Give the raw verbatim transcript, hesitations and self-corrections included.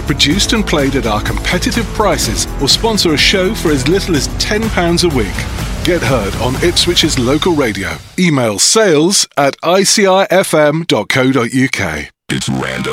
produced and played at our competitive prices or sponsor a show for as little as ten pounds a week. Get heard on Ipswich's local radio. Email sales at i c i f m dot co dot u k. It's random.